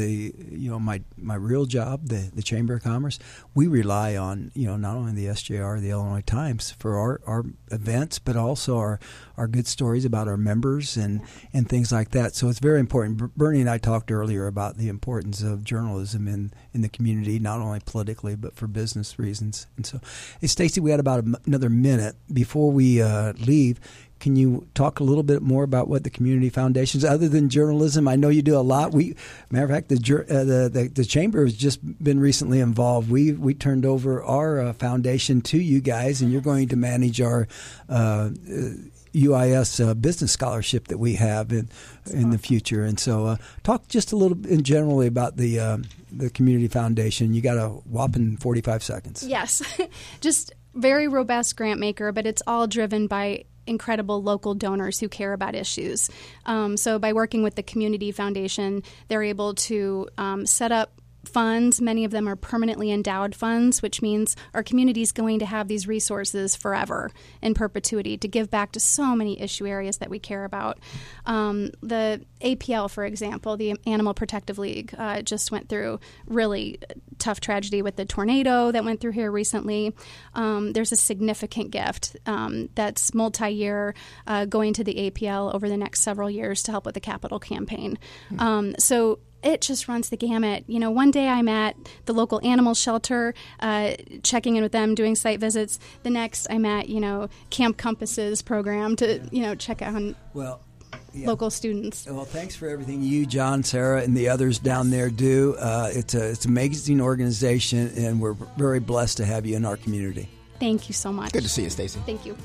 my real job, the Chamber of Commerce, we rely on not only the SJR, the Illinois Times for our events, but also our good stories about our members and things like that. So it's very important. Bernie and I talked earlier about the importance of journalism in the community, not only politically but for business reasons. And so, hey, Stacy, we had about another minute before we leave. Can you talk a little bit more about what the community foundations, other than journalism? I know you do a lot. Matter of fact, the chamber has just been recently involved. We turned over our foundation to you guys, and you're going to manage our UIS business scholarship that we have in the future. And so, talk just a little in generally about the community foundation. You got a whopping 45 seconds. Yes, just very robust grant maker, but it's all driven by incredible local donors who care about issues. So by working with the Community Foundation, they're able to set up funds. Many of them are permanently endowed funds, which means our community is going to have these resources forever in perpetuity to give back to so many issue areas that we care about. The APL, for example, the Animal Protective League, just went through really tough tragedy with the tornado that went through here recently. There's a significant gift that's multi-year going to the APL over the next several years to help with the capital campaign. So it just runs the gamut. One day I'm at the local animal shelter, checking in with them, doing site visits. The next I'm at, Camp Compass's program to, check on local students. Well, thanks for everything you, John, Sarah, and the others down there do. It's an amazing organization, and we're very blessed to have you in our community. Thank you so much. Good to see you, Stacy. Thank you.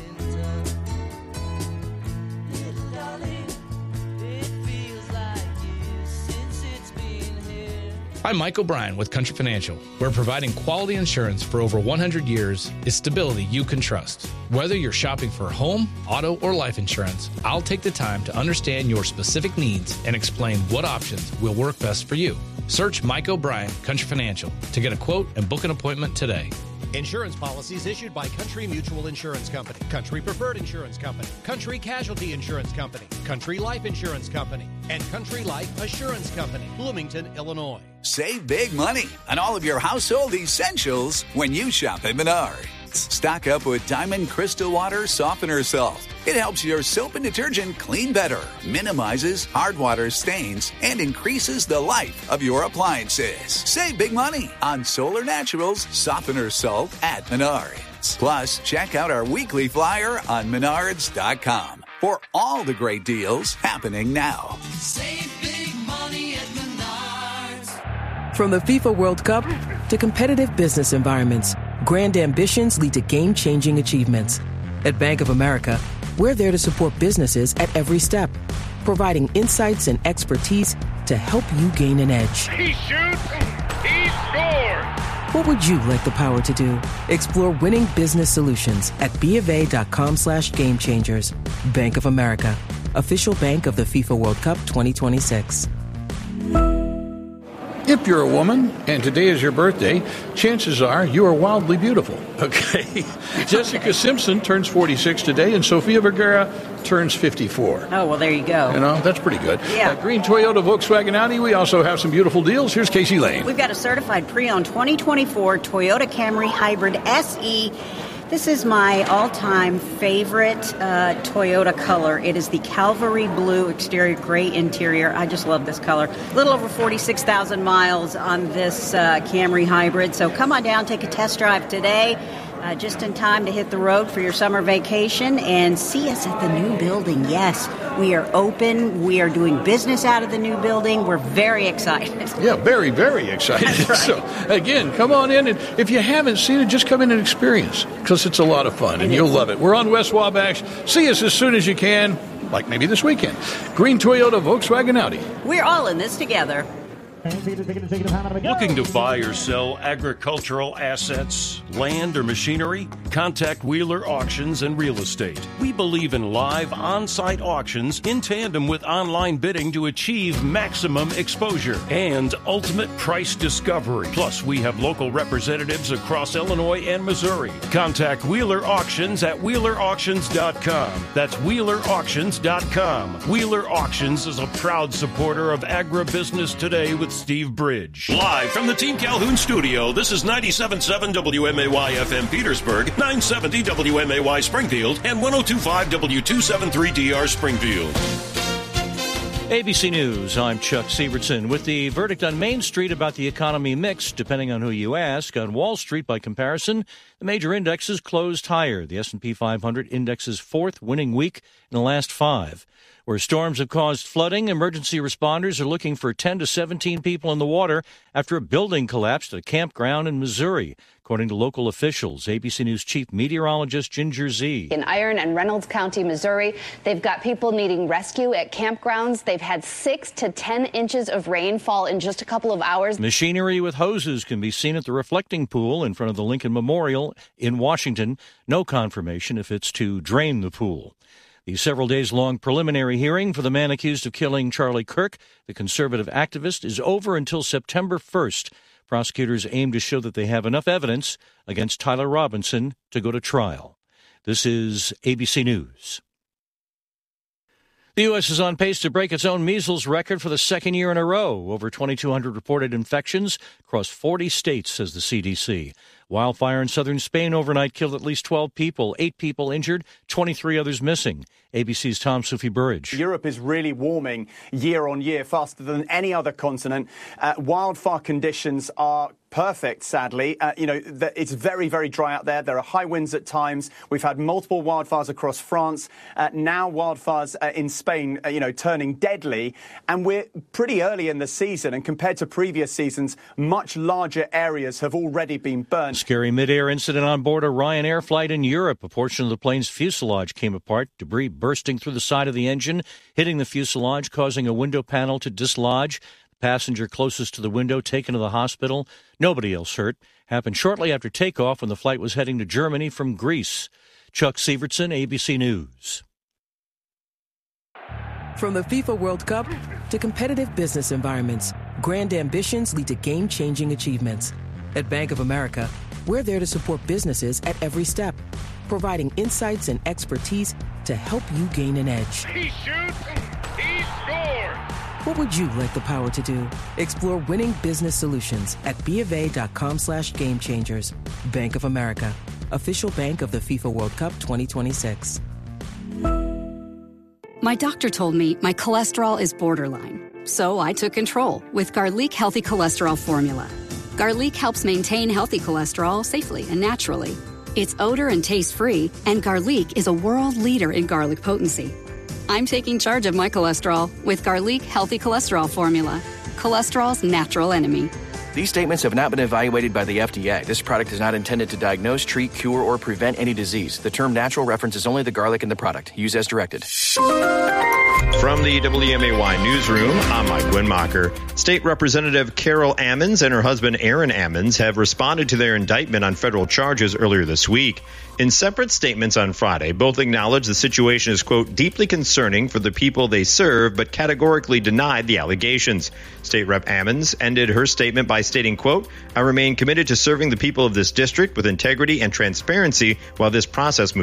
I'm Mike O'Brien with Country Financial, where providing quality insurance for over 100 years is stability you can trust. Whether you're shopping for home, auto, or life insurance, I'll take the time to understand your specific needs and explain what options will work best for you. Search Mike O'Brien Country Financial to get a quote and book an appointment today. Insurance policies issued by Country Mutual Insurance Company, Country Preferred Insurance Company, Country Casualty Insurance Company, Country Life Insurance Company, and Country Life Assurance Company, Bloomington, Illinois. Save big money on all of your household essentials when you shop at Menards. Stock up with Diamond Crystal Water Softener Salt. It helps your soap and detergent clean better, minimizes hard water stains, and increases the life of your appliances. Save big money on Solar Naturals Softener Salt at Menards. Plus, check out our weekly flyer on Menards.com for all the great deals happening now. Save big money at Menards. From the FIFA World Cup to competitive business environments, grand ambitions lead to game-changing achievements. At Bank of America, we're there to support businesses at every step, providing insights and expertise to help you gain an edge. He shoots, he scores. What would you like the power to do? Explore winning business solutions at BofA.com/gamechangers. Bank of America, official bank of the FIFA World Cup 2026. If you're a woman and today is your birthday, chances are you are wildly beautiful. Okay. Jessica Simpson turns 46 today, and Sofia Vergara turns 54. Oh, well, there you go. You know, that's pretty good. Yeah. Green Toyota, Volkswagen, Audi, we also have some beautiful deals. Here's Casey Lane. We've got a certified pre-owned 2024 Toyota Camry Hybrid SE. This is my all-time favorite Toyota color. It is the Calvary blue exterior, gray interior. I just love this color. A little over 46,000 miles on this Camry Hybrid. So come on down, take a test drive today. Just in time to hit the road for your summer vacation and see us at the new building. Yes, we are open. We are doing business out of the new building. We're very excited. Yeah, very, very excited. That's right. So, again, come on in. And if you haven't seen it, just come in and experience because it's a lot of fun and you'll love it. We're on West Wabash. See us as soon as you can, like maybe this weekend. Green Toyota, Volkswagen, Audi. We're all in this together. Looking to buy or sell agricultural assets, land, or machinery? Contact Wheeler Auctions and Real Estate. We believe in live on-site auctions in tandem with online bidding to achieve maximum exposure and ultimate price discovery. Plus, we have local representatives across Illinois and Missouri. Contact Wheeler Auctions at WheelerAuctions.com. That's WheelerAuctions.com. Wheeler Auctions is a proud supporter of Agribusiness Today with Steve Bridge. Live from the Team Calhoun studio, this is 97.7 WMAY FM Petersburg, 970 WMAY Springfield, and 102.5 W273DR Springfield. ABC News, I'm Chuck Sievertson. With the verdict on Main Street about the economy mixed, depending on who you ask, on Wall Street, by comparison, the major indexes closed higher. The S&P 500 index's fourth winning week in the last 5. Where storms have caused flooding, emergency responders are looking for 10 to 17 people in the water after a building collapsed at a campground in Missouri, according to local officials. ABC News Chief Meteorologist Ginger Z. In Iron and Reynolds County, Missouri, they've got people needing rescue at campgrounds. They've had 6 to 10 inches of rain fall in just a couple of hours. Machinery with hoses can be seen at the reflecting pool in front of the Lincoln Memorial in Washington. No confirmation if it's to drain the pool. The several days long preliminary hearing for the man accused of killing Charlie Kirk, the conservative activist, is over until September 1st. Prosecutors aim to show that they have enough evidence against Tyler Robinson to go to trial. This is ABC News. The U.S. is on pace to break its own measles record for the second year in a row. Over 2,200 reported infections across 40 states, says the CDC. Wildfire in southern Spain overnight killed at least 12 people, 8 people injured, 23 others missing. ABC's Tom Sufi-Burridge. Europe is really warming year on year, faster than any other continent. Wildfire conditions are perfect, sadly. It's very, very dry out there. There are high winds at times. We've had multiple wildfires across France. Now wildfires in Spain, turning deadly. And we're pretty early in the season. And compared to previous seasons, much larger areas have already been burned. Scary mid-air incident on board a Ryanair flight in Europe. A portion of the plane's fuselage came apart, debris bursting through the side of the engine, hitting the fuselage, causing a window panel to dislodge. The passenger closest to the window taken to the hospital. Nobody else hurt. Happened shortly after takeoff when the flight was heading to Germany from Greece. Chuck Sievertson, ABC News. From the FIFA World Cup to competitive business environments, grand ambitions lead to game-changing achievements. At Bank of America, we're there to support businesses at every step, providing insights and expertise to help you gain an edge. He shoots, he scores! What would you like the power to do? Explore winning business solutions at BofA.com/gamechangers. Bank of America, official bank of the FIFA World Cup 2026. My doctor told me my cholesterol is borderline, so I took control with Garlic Healthy Cholesterol Formula. Garlic helps maintain healthy cholesterol safely and naturally. It's odor and taste-free, and Garlic is a world leader in garlic potency. I'm taking charge of my cholesterol with Garlic Healthy Cholesterol Formula, cholesterol's natural enemy. These statements have not been evaluated by the FDA. This product is not intended to diagnose, treat, cure, or prevent any disease. The term natural references only the garlic in the product. Use as directed. From the WMAY newsroom, I'm Mike Winmacher. State Representative Carol Ammons and her husband Aaron Ammons have responded to their indictment on federal charges earlier this week. In separate statements on Friday, both acknowledged the situation is, quote, deeply concerning for the people they serve, but categorically denied the allegations. State Rep Ammons ended her statement by stating, quote, I remain committed to serving the people of this district with integrity and transparency while this process moves